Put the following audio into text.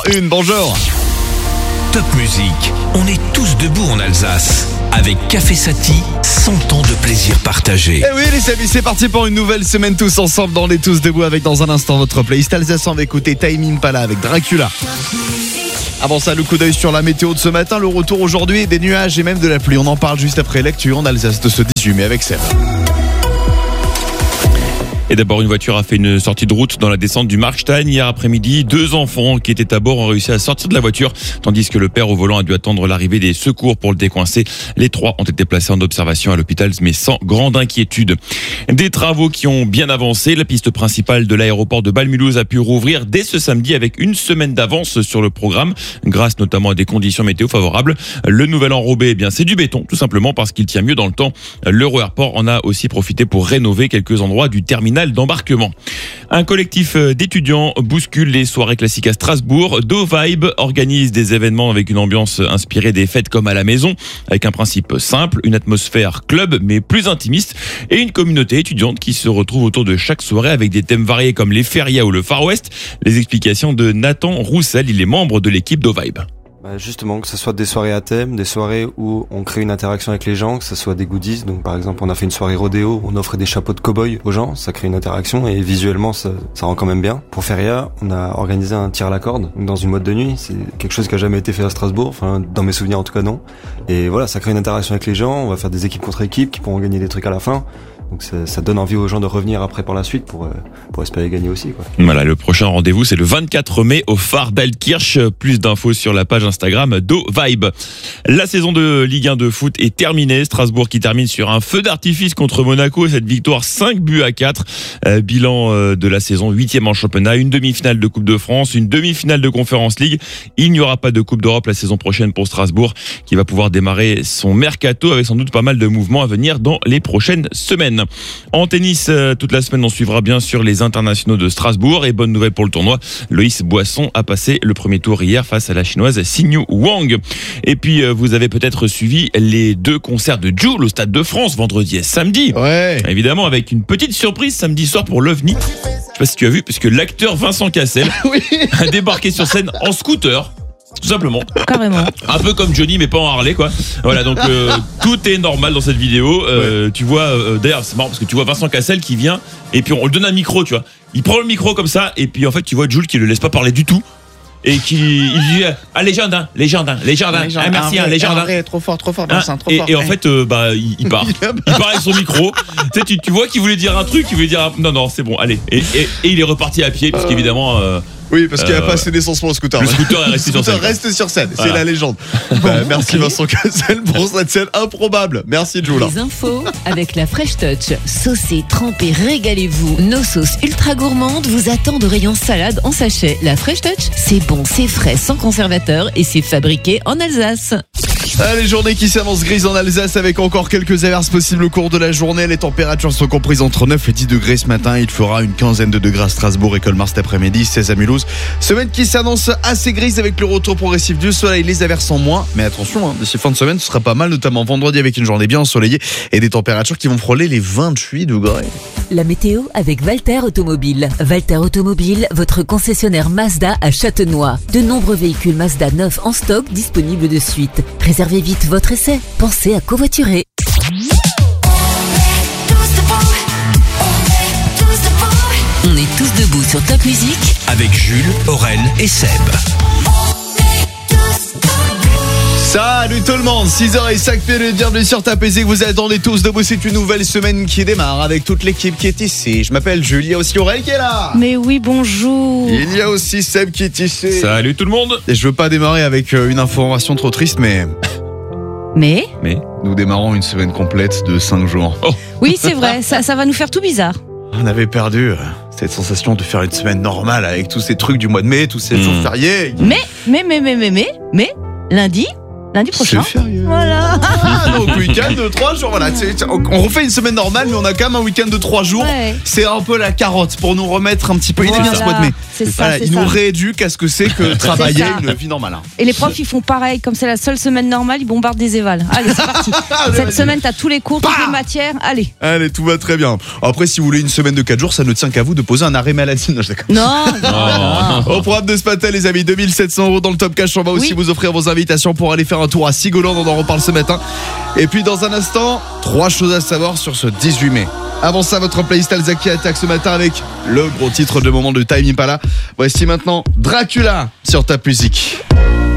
une, bonjour. Top Musique, on est tous debout en Alsace. Avec Café Sati, 100 ans de plaisir partagé. Eh oui les amis, c'est parti pour une nouvelle semaine tous ensemble dans les Tous Debout avec dans un instant votre playlist Alsace. On va écouter Tame Impala avec Dracula. Avant ça, le coup d'œil sur la météo de ce matin, le retour aujourd'hui des nuages et même de la pluie. On en parle juste après lecture en Alsace de ce 18 mai avec Seb. Et d'abord, une voiture a fait une sortie de route dans la descente du Markstein hier après-midi. 2 enfants qui étaient à bord ont réussi à sortir de la voiture, tandis que le père au volant a dû attendre l'arrivée des secours pour le décoincer. Les 3 ont été placés en observation à l'hôpital, mais sans grande inquiétude. Des travaux qui ont bien avancé. La piste principale de l'aéroport de Bâle-Mulhouse a pu rouvrir dès ce samedi avec une semaine d'avance sur le programme, grâce notamment à des conditions météo favorables. Le nouvel enrobé, eh bien, c'est du béton, tout simplement parce qu'il tient mieux dans le temps. l'Euro-Airport en a aussi profité pour rénover quelques endroits du terminal d'embarquement. Un collectif d'étudiants bouscule les soirées classiques à Strasbourg. Do Vibe organise des événements avec une ambiance inspirée des fêtes comme à la maison, avec un principe simple, une atmosphère club mais plus intimiste et une communauté étudiante qui se retrouve autour de chaque soirée avec des thèmes variés comme les férias ou le Far West. Les explications de Nathan Roussel, il est membre de l'équipe Do Vibe. Justement, que ce soit des soirées à thème, des soirées où on crée une interaction avec les gens, que ce soit des goodies. Donc par exemple, on a fait une soirée rodéo, on offre des chapeaux de cow-boy aux gens, ça crée une interaction et visuellement ça rend quand même bien. Pour Feria, on a organisé un tir à la corde dans une boîte de nuit, c'est quelque chose qui a jamais été fait à Strasbourg, enfin dans mes souvenirs en tout cas non. Et voilà, ça crée une interaction avec les gens, on va faire des équipes contre équipes qui pourront gagner des trucs à la fin. Donc ça donne envie aux gens de revenir après pour la suite pour espérer gagner aussi, quoi. Voilà, le prochain rendez-vous c'est le 24 mai au phare d'Altkirch. Plus d'infos sur la page Instagram Do Vibe. La saison de Ligue 1 de foot est terminée. Strasbourg qui termine sur un feu d'artifice contre Monaco. Cette victoire 5-4. Bilan de la saison 8e en championnat. Une demi-finale de Coupe de France, une demi-finale de Conference League. Il n'y aura pas de Coupe d'Europe la saison prochaine pour Strasbourg qui va pouvoir démarrer son mercato avec sans doute pas mal de mouvements à venir dans les prochaines semaines. En tennis, toute la semaine, on suivra bien sûr les internationaux de Strasbourg. Et bonne nouvelle pour le tournoi, Loïs Boisson a passé le premier tour hier face à la chinoise Xinyu Wang. Et puis, vous avez peut-être suivi les 2 concerts de Jul au Stade de France, vendredi et samedi. Ouais. Évidemment, avec une petite surprise samedi soir pour l'OVNI. Je sais pas si tu as vu, parce que l'acteur Vincent Cassel a débarqué sur scène en scooter. Tout simplement. Carrément. Un peu comme Johnny mais pas en Harley, quoi. Voilà, donc tout est normal dans cette vidéo. Tu vois, d'ailleurs c'est marrant parce que tu vois Vincent Cassel qui vient et puis on lui donne un micro, tu vois. Il prend le micro comme ça et puis en fait tu vois Jules qui le laisse pas parler du tout. Et il dit légende, hein, légende, ah, merci, légende. Trop fort, Vincent, trop fort. Et en fait, il part. Il part avec son micro. Tu vois qu'il voulait dire un truc, il voulait dire non, c'est bon, allez. Et il est reparti à pied parce qu'évidemment. Oui, parce qu'il n'y a pas assez d'essence pour le scooter. Le scooter est resté sur scène. Reste sur scène, voilà. C'est la légende. Merci Vincent Cassel pour cette scène improbable. Merci Jules. Les infos avec la Fresh Touch. Saucez, trempez, régalez-vous. Nos sauces ultra gourmandes vous attendent au rayon salade en sachet. La Fresh Touch, c'est bon, c'est frais, sans conservateur et c'est fabriqué en Alsace. Les journées qui s'annoncent grises en Alsace avec encore quelques averses possibles au cours de la journée. Les températures sont comprises entre 9 et 10 degrés ce matin. Il fera une quinzaine de degrés à Strasbourg et Colmar cet après-midi, 16 à Mulhouse. Semaine qui s'annonce assez grise avec le retour progressif du soleil, les averses en moins. Mais attention, d'ici fin de semaine, ce sera pas mal, notamment vendredi avec une journée bien ensoleillée et des températures qui vont frôler les 28 degrés. La météo avec Valter Automobile. Valter Automobile, votre concessionnaire Mazda à Châtenois. De nombreux véhicules Mazda neufs en stock disponibles de suite. Réservez vite votre essai. Pensez à covoiturer. On est tous debout sur Top Musique Avec Jules, Aurel et Seb. Salut tout le monde, 6h05, bienvenue sur Top Musique. Vous attendez tous debout, c'est une nouvelle semaine qui démarre avec toute l'équipe qui est ici. Je m'appelle Jules, il y a aussi Aurel qui est là. Mais oui, bonjour. Il y a aussi Seb qui est ici. Salut tout le monde. Et je veux pas démarrer avec une information trop triste, mais nous démarrons une semaine complète de 5 jours. Oh. Oui, c'est vrai, ça va nous faire tout bizarre. On avait perdu cette sensation de faire une semaine normale avec tous ces trucs du mois de mai, tous ces jours fériés. Mais, lundi, Lundi prochain. C'est férieux. Voilà. Donc week-end de 3 jours. Voilà, on refait une semaine normale, mais on a quand même un week-end de 3 jours. Ouais. C'est un peu la carotte pour nous remettre un petit peu. Il est bien ce mois de mai. C'est ça, Voilà, c'est il ça. nous rééduque à ce que c'est que travailler ça. une vie normale. Et les profs, ils font pareil. Comme c'est la seule semaine normale, ils bombardent des évals. Allez, c'est parti. Cette semaine, t'as tous les cours, toutes les matières. Allez. Allez, tout va très bien. Après, si vous voulez une semaine de 4 jours, ça ne tient qu'à vous de poser un arrêt maladie. Non, je déconne. Non. Au programme de ce matin, les amis, 2700 € dans le top cash. On va aussi vous offrir vos invitations pour aller faire un tour à Sigoland. On en reparle ce matin. Et puis, dans un instant, 3 choses à savoir sur ce 18 mai. Avant ça, votre playlist Alzaki attaque ce matin avec le gros titre de moment de Time Impala. Voici maintenant Dracula sur Top Music.